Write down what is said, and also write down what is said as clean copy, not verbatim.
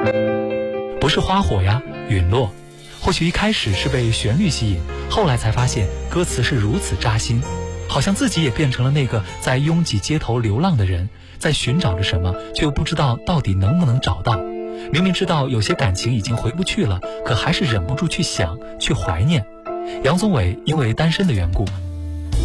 不是花火呀，陨落。或许一开始是被旋律吸引，后来才发现歌词是如此扎心，好像自己也变成了那个在拥挤街头流浪的人，在寻找着什么，却又不知道到底能不能找到。明明知道有些感情已经回不去了，可还是忍不住去想，去怀念。杨宗纬因为单身的缘故，